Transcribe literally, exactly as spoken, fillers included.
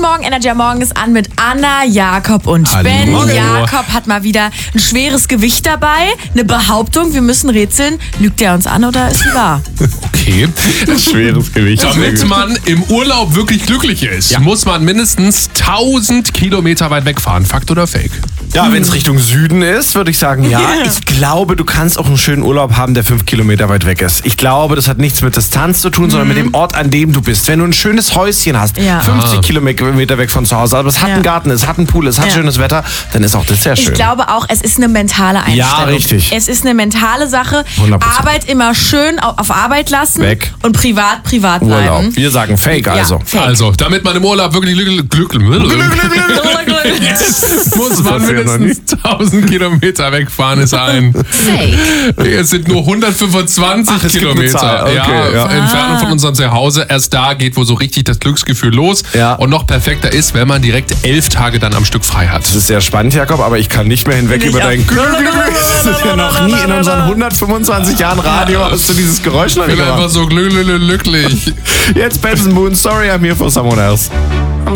Morgen Energy Morgen ist an mit Anna, Jakob und Hallo. Ben. Morgen. Jakob hat mal wieder ein schweres Gewicht dabei, eine Behauptung, wir müssen rätseln. Lügt er uns an oder ist sie wahr? Okay. Schweres Gewicht. Damit man im Urlaub wirklich glücklich ist, Ja. muss man mindestens tausend Kilometer weit wegfahren. Fakt oder Fake? Ja, wenn es Richtung Süden ist, würde ich sagen, ja. Ich glaube, du kannst auch einen schönen Urlaub haben, der fünf Kilometer weit weg ist. Ich glaube, das hat nichts mit Distanz zu tun, sondern mit dem Ort, an dem du bist. Wenn du ein schönes Häuschen hast, Ja. fünfzig Ah. Kilometer weg von zu Hause, aber es hat Ja. einen Garten, es hat einen Pool, es hat Ja. schönes Wetter, dann ist auch das sehr schön. Ich glaube auch, es ist eine mentale Einstellung. Ja, richtig. Es ist eine mentale Sache. hundert Prozent. Arbeit immer schön au- auf Arbeit lassen Weg. und privat privat bleiben. Urlaub. Wir sagen Fake also. Ja, fake. Also, damit man im Urlaub wirklich glücklich glück, muss man Das hat sie ja noch mindestens tausend Kilometer wegfahren, ist ein. Fake. Es sind nur hundertfünfundzwanzig Ach, es gibt eine Kilometer. Zahl. Okay, ja, ja. Entfernung von unserem Zuhause. Erst da geht wo so richtig das Glücksgefühl los. Ja. Und noch perfekter ist, wenn man direkt elf Tage dann am Stück frei hat. Das ist sehr spannend, Jakob, aber ich kann nicht mehr hinweg Ich über auch. dein Glück. Das ist ja noch nie in unseren hundertfünfundzwanzig Jahren Radio hast du dieses Geräusch noch Ich nicht bin einfach gemacht. so glücklich. Jetzt Benson Moon, sorry, I'm here for someone else.